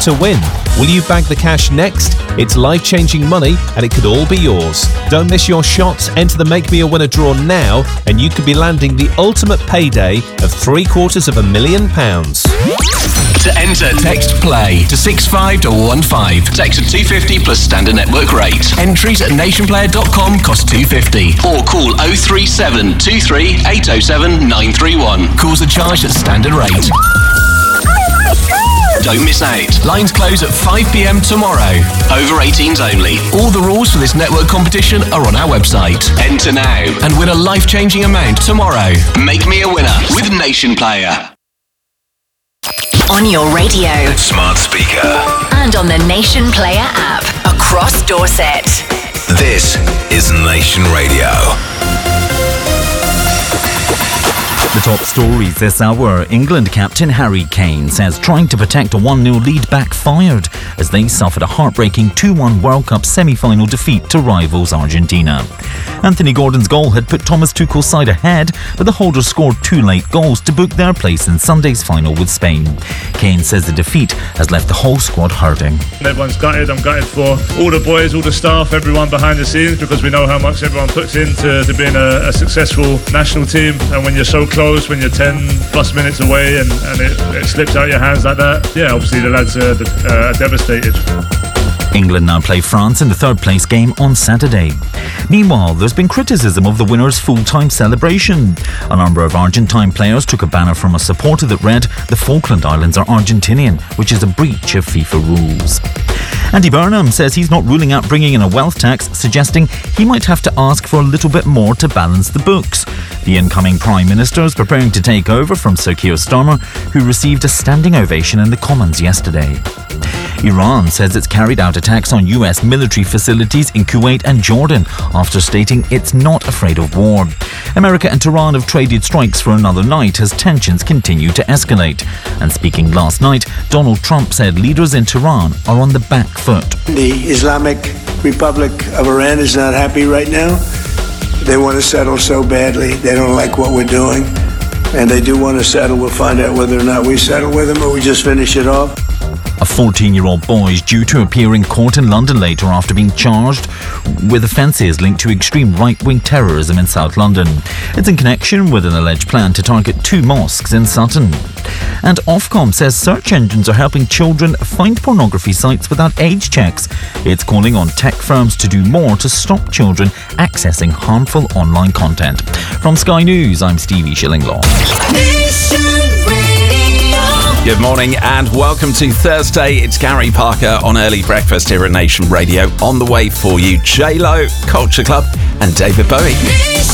to win. Will you bag the cash next? It's life-changing money and it could all be yours. Don't miss your shot. Enter the Make Me a Winner draw now and you could be landing the ultimate payday of £750,000. To enter, text PLAY to 65215. Text at 250 plus standard network rate. Entries at nationplayer.com cost £250. Or call 037 23 807 931. Calls are charged at standard rate. Don't miss out. Lines close at 5 p.m. tomorrow. Over 18s only. All the rules for this network competition are on our website. Enter now and win a life-changing amount tomorrow. Make me a winner with Nation Player. On your radio, smart speaker, and on the Nation Player app across Dorset. This is Nation Radio. The top stories this hour. England captain Harry Kane says trying to protect a 1-0 lead backfired as they suffered a heartbreaking 2-1 World Cup semi-final defeat to rivals Argentina. Anthony Gordon's goal had put Thomas Tuchel's side ahead, but the Holders scored 2 late goals to book their place in Sunday's final with Spain. Kane says the defeat has left the whole squad hurting. Everyone's gutted. I'm gutted for all the boys, all the staff, everyone behind the scenes, because we know how much everyone puts into being a successful national team. And when you're so close, when you're 10 plus minutes away and it slips out your hands like that, yeah, obviously the lads are devastated. England now play France in the third place game on Saturday. Meanwhile, there's been criticism of the winner's full-time celebration. A number of Argentine players took a banner from a supporter that read, "The Falkland Islands are Argentinian," which is a breach of FIFA rules. Andy Burnham says he's not ruling out bringing in a wealth tax, suggesting he might have to ask for a little bit more to balance the books. The incoming Prime Minister is preparing to take over from Sir Keir Starmer, who received a standing ovation in the Commons yesterday. Iran says it's carried out attacks on US military facilities in Kuwait and Jordan after stating it's not afraid of war. America and Tehran have traded strikes for another night as tensions continue to escalate. And speaking last night, Donald Trump said leaders in Tehran are on the back foot. The Islamic Republic of Iran is not happy right now. They want to settle so badly. They don't like what we're doing. And they do want to settle. We'll find out whether or not we settle with them or we just finish it off. A 14-year-old boy is due to appear in court in London later after being charged with offences linked to extreme right-wing terrorism in South London. It's in connection with an alleged plan to target 2 mosques in Sutton. And Ofcom says search engines are helping children find pornography sites without age checks. It's calling on tech firms to do more to stop children accessing harmful online content. From Sky News, I'm Stevie Shillinglaw. Good morning and welcome to Thursday. It's Gary Parker on Early Breakfast here at Nation Radio. On the way for you, J-Lo, Culture Club and David Bowie.